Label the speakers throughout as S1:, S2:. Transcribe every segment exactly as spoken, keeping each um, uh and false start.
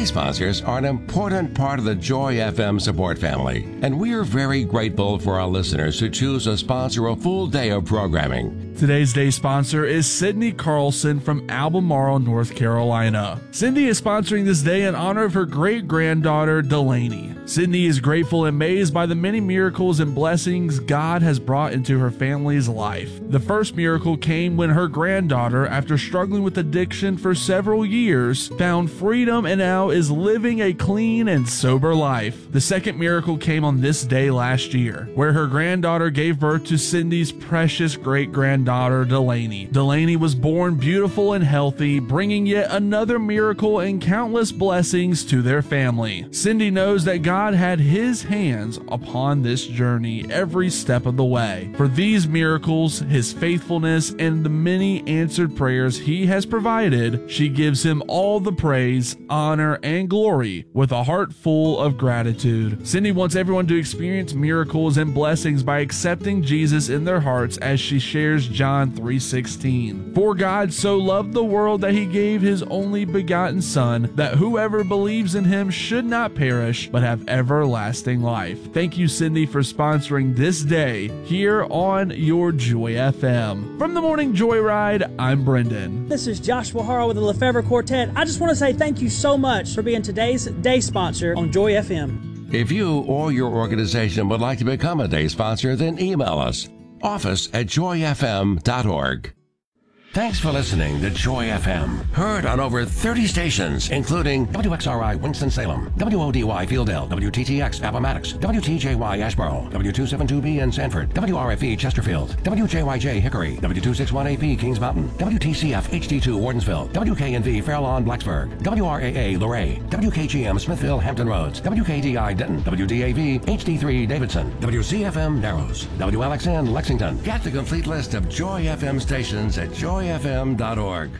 S1: Day sponsors are an important part of the Joy F M support family, and we are very grateful for our listeners who choose to sponsor a full day of programming.
S2: Today's day sponsor is Cindy Carlson from Albemarle, North Carolina. Cindy is sponsoring this day in honor of her great-granddaughter, Delaney. Cindy is grateful and amazed by the many miracles and blessings God has brought into her family's life. The first miracle came when her granddaughter, after struggling with addiction for several years, found freedom and now is living a clean and sober life. The second miracle came on this day last year, where her granddaughter gave birth to Cindy's precious great-granddaughter, Delaney. Delaney was born beautiful and healthy, bringing yet another miracle and countless blessings to their family. Cindy knows that God had his hands upon this journey every step of the way. For these miracles, his faithfulness, and the many answered prayers he has provided, she gives him all the praise, honor, and glory with a heart full of gratitude. Cindy wants everyone to experience miracles and blessings by accepting Jesus in their hearts, as she shares John three sixteen. For God so loved the world that he gave his only begotten Son, that whoever believes in him should not perish, but have everlasting life. Thank you, Cindy, for sponsoring this day here on your Joy F M. From the Morning Joyride, I'm Brendan.
S3: This is Joshua Harrell with the Lefebvre Quartet. I just want to say thank you so much for being today's day sponsor on Joy F M.
S1: If you or your organization would like to become a day sponsor, then email us, office at joy f m dot org. Thanks for listening to Joy F M, heard on over thirty stations, including W X R I Winston-Salem, W O D Y Fieldale, W T T X Appomattox, W T J Y Asheboro, W two seventy-two B in Sanford, W R F E Chesterfield, W J Y J Hickory, W two sixty-one A P Kings Mountain, W T C F H D two Wardensville, W K N V Fairlawn Blacksburg, W R A A Luray, W K G M Smithville Hampton Roads, W K D I Denton, W D A V H D three Davidson, W C F M Narrows, W L X N Lexington. Get the complete list of Joy F M stations at joy f m dot org.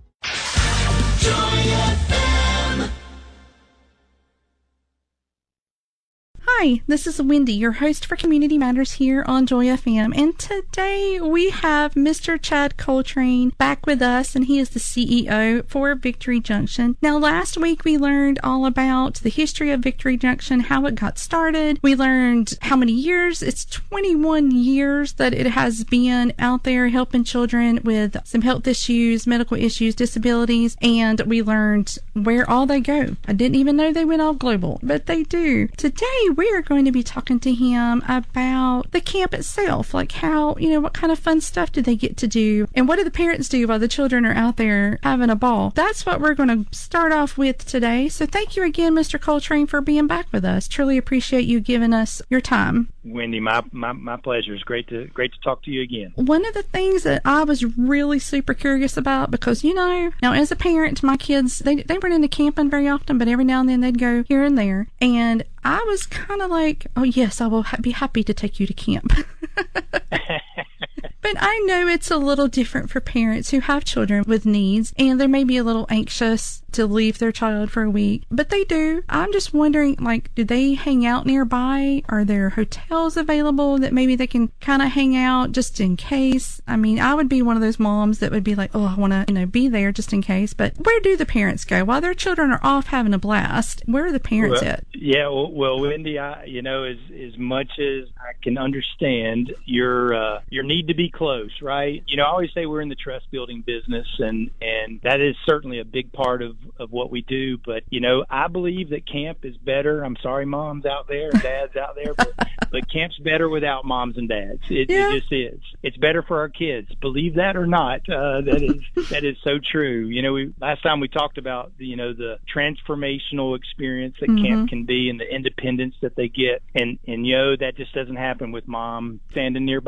S4: Joy F M.
S5: Hi, this is Wendy, your host for Community Matters here on Joy F M, and today we have Mister Chad Coltrane back with us, and he is the C E O for Victory Junction. Now, last week we learned all about the history of Victory Junction, how it got started. We learned how many years, it's twenty-one years that it has been out there helping children with some health issues, medical issues, disabilities, and we learned where all they go. I didn't even know they went all global, but they do. Today we are going to be talking to him about the camp itself, like how, you know, what kind of fun stuff do they get to do, and what do the parents do while the children are out there having a ball. That's what we're going to start off with today. So thank you again, Mister Coltrane, for being back with us. Truly appreciate you giving us your time.
S6: Wendy, my, my, my pleasure. It's great to great to talk to you again.
S5: One of the things that I was really super curious about, because, you know, now as a parent, my kids, they, they weren't into camping very often, but every now and then they'd go here and there. And I was kind of like, oh, yes, I will ha- be happy to take you to camp. But I know it's a little different for parents who have children with needs, and they may be a little anxious to leave their child for a week, but they do. I'm just wondering, like, do they hang out nearby? Are there hotels available that maybe they can kind of hang out just in case? I mean, I would be one of those moms that would be like, oh, I want to, you know, be there just in case. But where do the parents go while their children are off having a blast? Where are the parents
S6: well,
S5: at?
S6: Yeah, well, well, Wendy, I, you know, as as much as I can understand your uh, your need to be close, right? You know, I always say we're in the trust building business, and and that is certainly a big part of of what we do. But you know, I believe that camp is better. I'm sorry, moms out there, dads out there, but, but camp's better without moms and dads. It,
S5: yeah.
S6: it just is. It's better for our kids. Believe that or not, uh, that is that is so true. You know, we last time we talked about you know the transformational experience that mm-hmm. camp can be, and the independence that they get, and and you know that just doesn't happen with mom standing nearby